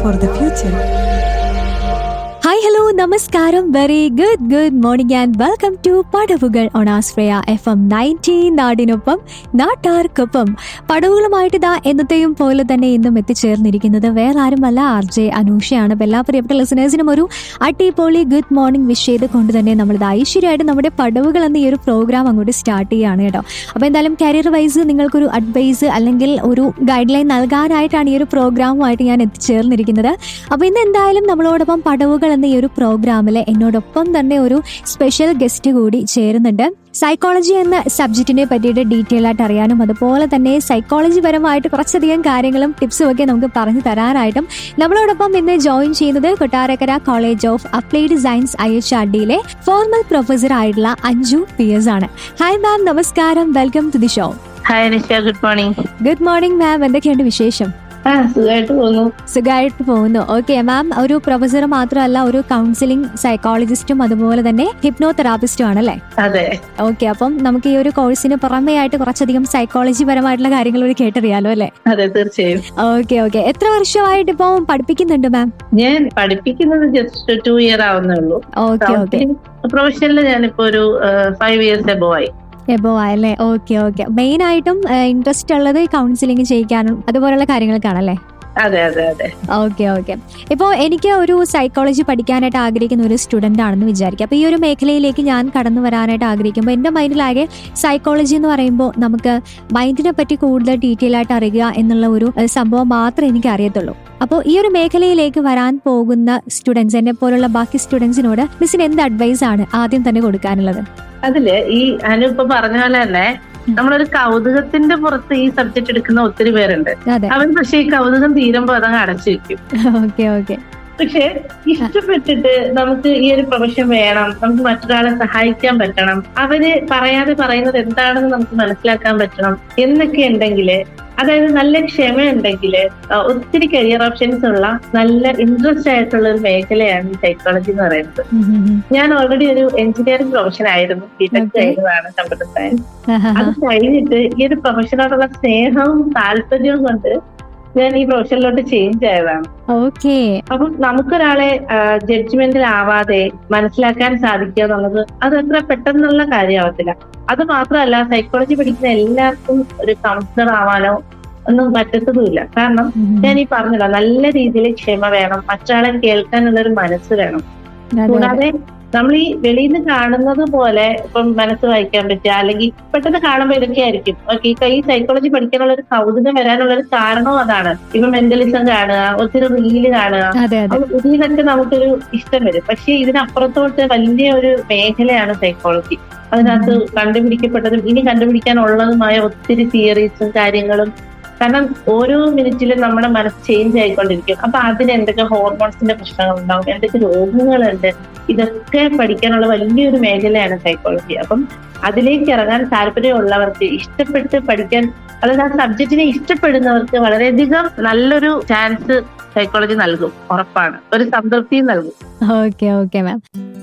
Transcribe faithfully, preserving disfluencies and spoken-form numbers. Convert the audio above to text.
for the future. Hi hello നമസ്കാരം, very good good morning and welcome to പടവുകൾ on Ashraya F M ninety. നാടിനൊപ്പം നാട്ടാർക്കൊപ്പം പടവുകളുമായിട്ട് ഇതാ എന്നത്തെയും പോലെ തന്നെ ഇന്നും എത്തിച്ചേർന്നിരിക്കുന്നത് വേറെ ആരുമല്ല, ആർ ജെ അനൂഷയാണ്. അപ്പോൾ എല്ലാ പ്രിയപ്പെട്ട ലിസണേഴ്സിനും ഒരു അടിപൊളി ഗുഡ് മോർണിംഗ് വിഷ് ചെയ്ത് കൊണ്ട് തന്നെ നമ്മൾ ഇത് ഐശ്വര്യമായിട്ട് നമ്മുടെ പടവുകൾ എന്ന ഈ ഒരു പ്രോഗ്രാം അങ്ങോട്ട് സ്റ്റാർട്ട് ചെയ്യുകയാണ് കേട്ടോ. അപ്പോൾ എന്തായാലും കരിയർ വൈസ് നിങ്ങൾക്കൊരു അഡ്വൈസ് അല്ലെങ്കിൽ ഒരു ഗൈഡ് ലൈൻ നൽകാനായിട്ടാണ് ഈ ഒരു പ്രോഗ്രാമുമായിട്ട് ഞാൻ എത്തിച്ചേർന്നിരിക്കുന്നത്. അപ്പോൾ ഇന്ന് എന്തായാലും നമ്മളോടൊപ്പം പടവുകൾ എന്ന ഈ ഒരു പ്രോഗ്രാമിൽ എന്നോടൊപ്പം തന്നെ ഒരു സ്പെഷ്യൽ ഗസ്റ്റ് കൂടി ചേരുന്നുണ്ട്. സൈക്കോളജി എന്ന സബ്ജക്റ്റിനെ പറ്റിയിട്ട് ഡീറ്റെയിൽ ആയിട്ട് അറിയാനും അതുപോലെ തന്നെ സൈക്കോളജി പരമായിട്ട് കുറച്ചധികം കാര്യങ്ങളും ടിപ്സും ഒക്കെ നമുക്ക് പറഞ്ഞു തരാനായിട്ടും നമ്മളോടൊപ്പം ഇന്ന് ജോയിൻ ചെയ്യുന്നത് Kottarakkara college of applied science I H R ഡിയിലെ formal professor ആയിട്ടുള്ള അഞ്ജു പി എസ് ആണ്. ഹായ് മാം, നമസ്കാരം, welcome to the show. Hi Nisha, good morning. Good morning ma'am, എന്തൊക്കെയുണ്ട് വിശേഷം? സുഖമായിട്ട് പോകുന്നു. സുഖമായിട്ട് പോകുന്നു. ഓക്കെ മാം, ഒരു പ്രൊഫസർ മാത്രമല്ല, ഒരു കൗൺസിലിംഗ് സൈക്കോളജിസ്റ്റും അതുപോലെ തന്നെ ഹിപ്നോ തെറാപ്പിസ്റ്റും ആണല്ലേ? അതെ. ഓക്കെ, അപ്പം നമുക്ക് ഈ ഒരു കോഴ്സിന് പുറമേ ആയിട്ട് കുറച്ചധികം സൈക്കോളജി പരമായിട്ടുള്ള കാര്യങ്ങൾ കൂടി കേട്ടറിയാലോ അല്ലേ? അതെ, തീർച്ചയായും. ഓക്കെ ഓക്കെ എത്ര വർഷമായിട്ട് ഇപ്പൊ പഠിപ്പിക്കുന്നുണ്ട് മാം? ഞാൻ പഠിപ്പിക്കുന്നത് ജസ്റ്റ് ടു ഇയർ ആവുന്നേ ഉള്ളൂ. ഓക്കെ ഓക്കെ പ്രൊഫഷനിൽ ഞാനിപ്പോ ഒരു ഫൈവ് ഇയേഴ്സ് എബോ ആയി. എബോ ആയല്ലേ? ഓക്കെ ഓക്കെ മെയിൻ ആയിട്ടും ഇൻട്രസ്റ്റ് ഉള്ളത് കൗൺസിലിംഗ് ചെയ്യിക്കാനും അതുപോലുള്ള കാര്യങ്ങൾക്കാണല്ലേ? അതെ അതെ അതെ. ഓക്കെ ഓക്കെ ഇപ്പോൾ എനിക്ക് ഒരു സൈക്കോളജി പഠിക്കാനായിട്ട് ആഗ്രഹിക്കുന്ന ഒരു സ്റ്റുഡന്റ് ആണെന്ന് വിചാരിക്കുക. അപ്പോൾ ഈ ഒരു മേഖലയിലേക്ക് ഞാൻ കടന്നു വരാനായിട്ട് ആഗ്രഹിക്കുമ്പോൾ എൻ്റെ മൈൻഡിലാകെ സൈക്കോളജി എന്ന് പറയുമ്പോൾ നമുക്ക് മൈൻഡിനെ പറ്റി കൂടുതൽ ഡീറ്റെയിൽ ആയിട്ട് അറിയുക എന്നുള്ള ഒരു സംഭവം മാത്രമേ എനിക്ക് അറിയത്തുള്ളൂ. അപ്പോൾ ഈ ഒരു മേഖലയിലേക്ക് വരാൻ പോകുന്ന സ്റ്റുഡൻസ്, എന്നെ പോലുള്ള ബാക്കി സ്റ്റുഡൻസിനോട് മിസ്സിന് എന്ത് അഡ്വൈസ് ആണ് ആദ്യം തന്നെ കൊടുക്കാനുള്ളത്? അതില് ഈ അനു ഇപ്പൊ പറഞ്ഞ പോലെ തന്നെ നമ്മളൊരു കൗതുകത്തിന്റെ പുറത്ത് ഈ സബ്ജക്ട് എടുക്കുന്ന ഒത്തിരി പേരുണ്ട്. അവൻ പക്ഷെ ഈ കൗതുകം തീരുമ്പോ അതങ്ങ് അടച്ചു വെക്കും. ഓക്കെ ഓക്കെ പക്ഷെ ഇഷ്ടപ്പെട്ടിട്ട് നമുക്ക് ഈ ഒരു പ്രൊഫഷൻ വേണം, നമുക്ക് മറ്റൊരാളെ സഹായിക്കാൻ പറ്റണം, അവര് പറയാതെ പറയുന്നത് എന്താണെന്ന് നമുക്ക് മനസ്സിലാക്കാൻ പറ്റണം എന്നൊക്കെ ഉണ്ടെങ്കില്, അതായത് നല്ല ക്ഷമ ഉണ്ടെങ്കിൽ ഒത്തിരി കരിയർ ഓപ്ഷൻസ് ഉള്ള നല്ല ഇൻട്രസ്റ്റ് ആയിട്ടുള്ള ഒരു മേഖലയാണ് ഈ സൈക്കോളജി എന്ന് പറയുന്നത്. ഞാൻ ഓൾറെഡി ഒരു എഞ്ചിനീയറിംഗ് പ്രൊഫഷൻ ആയിരുന്നു, ബിടെക് കഴിഞ്ഞതാണ് കമ്പ്യൂട്ടർ സയൻസ്. അത് കഴിഞ്ഞിട്ട് ഈ ഒരു പ്രൊഫഷനോടുള്ള സ്നേഹവും താല്പര്യവും കൊണ്ട് ഞാൻ ഈ പ്രൊഫഷനിലോട്ട് ചേഞ്ച് ആയതാണ്. ഓക്കെ. അപ്പം നമുക്കൊരാളെ ജഡ്ജ്മെന്റിൽ ആവാതെ മനസ്സിലാക്കാൻ സാധിക്കുക എന്നുള്ളത് അത് അത്ര പെട്ടെന്നുള്ള കാര്യമാവത്തില്ല. അത് മാത്രമല്ല, സൈക്കോളജി പഠിക്കുന്ന എല്ലാവർക്കും ഒരു കൗൺസിലർ ആവാനോ ഒന്നും പറ്റത്തതുമില്ല. കാരണം ഞാൻ ഈ പറഞ്ഞില്ല, നല്ല രീതിയിൽ ക്ഷമ വേണം, മറ്റൊരാളെ കേൾക്കാനുള്ളൊരു മനസ്സ് വേണം. കൂടാതെ നമ്മൾ ഈ വെളിയിൽ നിന്ന് കാണുന്നത് പോലെ ഇപ്പം മനസ്സ് വായിക്കാൻ പറ്റുക, അല്ലെങ്കിൽ പെട്ടെന്ന് കാണുമ്പോൾ ഇതൊക്കെ ആയിരിക്കും. ഓക്കെ, ഈ സൈക്കോളജി പഠിക്കാനുള്ള ഒരു കൗതുകം വരാനുള്ള ഒരു കാരണവും അതാണ്. ഇപ്പൊ മെന്റലിസം കാണുക, ഒത്തിരി റീല് കാണുക, ഇതിനൊക്കെ നമുക്കൊരു ഇഷ്ടം വരും. പക്ഷെ ഇതിനപ്പുറത്തോട്ട് വലിയ ഒരു മേഖലയാണ് സൈക്കോളജി. അതിനകത്ത് കണ്ടുപിടിക്കപ്പെട്ടതും ഇനി കണ്ടുപിടിക്കാനുള്ളതുമായ ഒത്തിരി തിയറീസും കാര്യങ്ങളും. കാരണം ഓരോ മിനിറ്റിലും നമ്മുടെ മനസ്സ് ചേഞ്ച് ആയിക്കൊണ്ടിരിക്കും. അപ്പൊ അതിന് എന്തൊക്കെ ഹോർമോൺസിന്റെ പ്രശ്നങ്ങൾ ഉണ്ടാവും, എന്തൊക്കെ രോഗങ്ങളുണ്ട്, ഇതൊക്കെ പഠിക്കാനുള്ള വലിയൊരു മേഖലയാണ് സൈക്കോളജി. അപ്പം അതിലേക്ക് ഇറങ്ങാൻ താല്പര്യമുള്ളവർക്ക്, ഇഷ്ടപ്പെട്ട് പഠിക്കാൻ, അതായത് ആ സബ്ജക്റ്റിനെ ഇഷ്ടപ്പെടുന്നവർക്ക് വളരെയധികം നല്ലൊരു ചാൻസ് സൈക്കോളജി നൽകും, ഉറപ്പാണ്. ഒരു സംതൃപ്തിയും നൽകും. Okay okay ma'am.